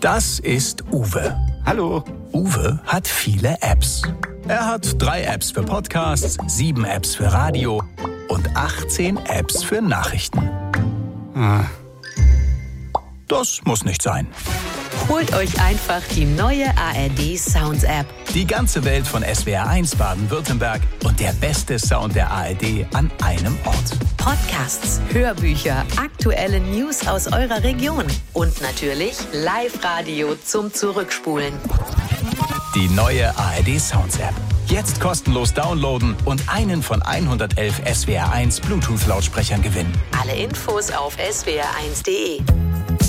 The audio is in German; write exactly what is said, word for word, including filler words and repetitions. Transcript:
Das ist Uwe. Hallo. Uwe hat viele Apps. Er hat drei Apps für Podcasts, sieben Apps für Radio und achtzehn Apps für Nachrichten. Ah. Das muss nicht sein. Holt euch einfach die neue A R D Sounds App. Die ganze Welt von S W R eins Baden-Württemberg und der beste Sound der A R D an einem Ort. Podcasts, Hörbücher, aktuelle News aus eurer Region und natürlich Live-Radio zum Zurückspulen. Die neue A R D Sounds App. Jetzt kostenlos downloaden und einen von hundertelf S W R eins Bluetooth-Lautsprechern gewinnen. Alle Infos auf S W R eins punkt de.